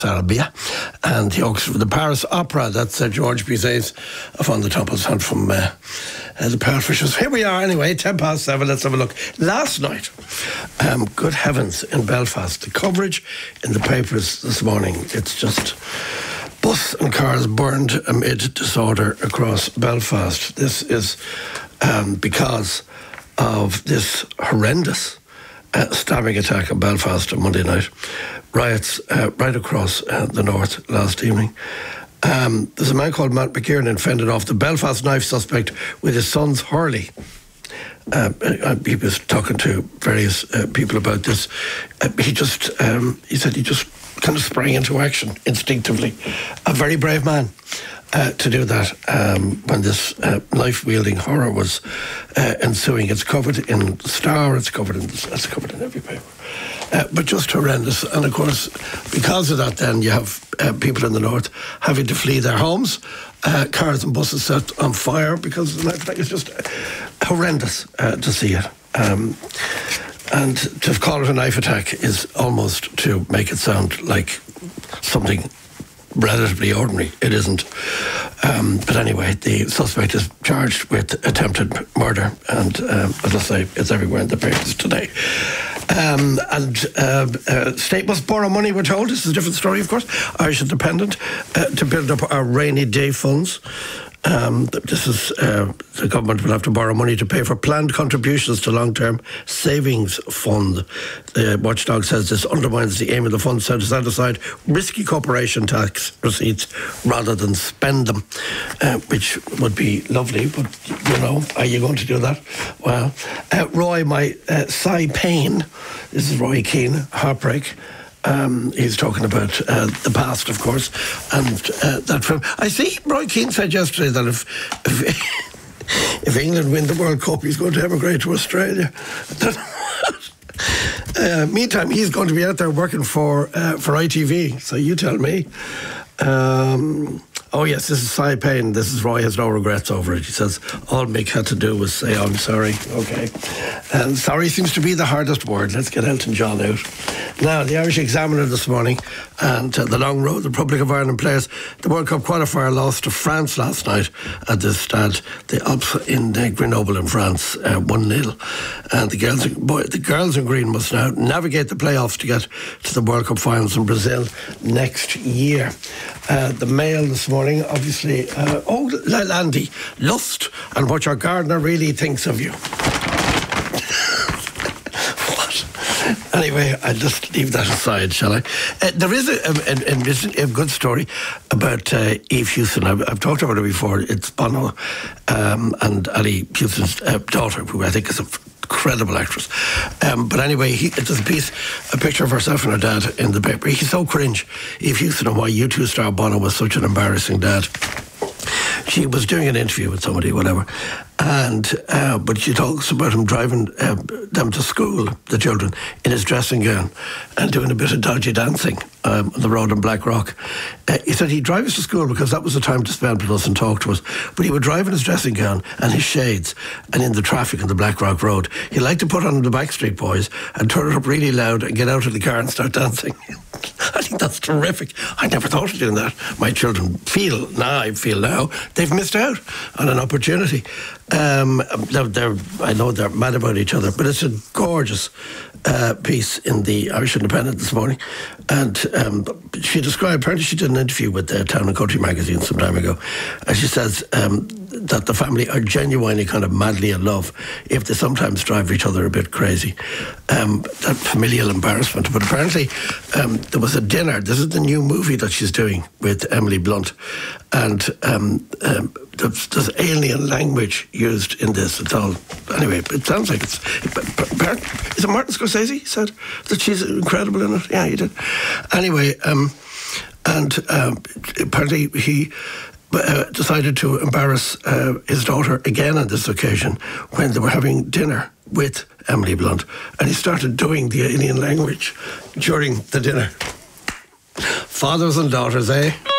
Serbia, and the Paris Opera. That's George Bizet's on the top of his hand from the Pearl-Fishers. Here we are anyway, 7:10. Let's have a look. Last night, good heavens, in Belfast, the coverage in the papers this morning, it's just bus and cars burned amid disorder across Belfast. This is because of this horrendous stabbing attack in Belfast on Monday night. Riots right across the north last evening. There's a man called Matt McKiernan fended off the Belfast knife suspect with his son's Hurley. He was talking to various people about this. He said he just kind of sprang into action instinctively. A very brave man to do that when this knife-wielding horror was ensuing. It's covered in the Star, it's covered in every paper. But just horrendous. And of course, because of that, then you have people in the north having to flee their homes, cars and buses set on fire because the knife attack is just horrendous to see it. And to call it a knife attack is almost to make it sound like something relatively ordinary. It isn't. But anyway, the suspect is charged with attempted murder, and as I say, it's everywhere in the papers today. State must borrow money, we're told. This is a different story, of course. Irish Independent, to build up our rainy day funds. This is the government will have to borrow money to pay for planned contributions to long-term savings fund. The watchdog says this undermines the aim of the fund to set aside risky corporation tax receipts rather than spend them, which would be lovely, but are you going to do that? Well, Roy, my sigh pain. This is Roy Keane, Heartbreak. He's talking about the past, of course, and that film. I see Roy Keane said yesterday that if England win the World Cup, he's going to emigrate to Australia. Meantime, he's going to be out there working for ITV. So you tell me. Oh yes, this is Cy Payne. This is Roy has no regrets over it. He says, all Mick had to do was say, I'm sorry. Okay. And sorry seems to be the hardest word. Let's get Elton John out. Now, the Irish Examiner this morning and the Long Road, the Republic of Ireland players, the World Cup qualifier lost to France last night at the Stade des Alpes in Grenoble in France, 1-0. And the girls in green must now navigate the playoffs to get to the World Cup finals in Brazil next year. The Mail this morning, obviously, Landy, lust and what your gardener really thinks of you. What? Anyway, I'll just leave that aside, shall I? There is a good story about Eve Hewson. I've talked about her before. It's Bono and Ali Hewson's daughter, who I think is a incredible actress. But anyway, there's a picture of herself and her dad in the paper. He's so cringe. Eve Hewson and why U2 star Bono was such an embarrassing dad. She was doing an interview with somebody, whatever, and but she talks about him driving them to school, the children, in his dressing gown and doing a bit of dodgy dancing on the road in Blackrock. He said he'd drive us to school because that was the time to spend with us and talk to us, but he would drive in his dressing gown and his shades and in the traffic on the Blackrock Road. He liked to put on the Backstreet Boys and turn it up really loud and get out of the car and start dancing. I think that's terrific. I never thought of doing that. My children I feel now they've missed out on an opportunity. I know they're mad about each other, but it's a gorgeous piece in the Irish Independent this morning. And apparently she did an interview with Town and Country magazine some time ago, and she says that the family are genuinely kind of madly in love, if they sometimes drive each other a bit crazy. That familial embarrassment. But apparently there was a dinner. This is the new movie that she's doing with Emily Blunt, and there's alien language used in this. It's all, anyway, it sounds like is it Martin Scorsese said that she's incredible in it? Yeah, he did. Anyway, apparently he decided to embarrass his daughter again on this occasion when they were having dinner with Emily Blunt, and he started doing the alien language during the dinner. Fathers and daughters, eh?